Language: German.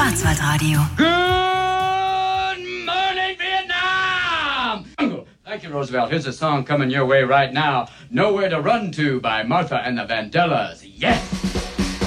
Schwarzwaldradio. Good morning, Vietnam! Thank you, Roosevelt. Here's a song coming your way right now. Nowhere to Run To by Martha and the Vandellas. Yes!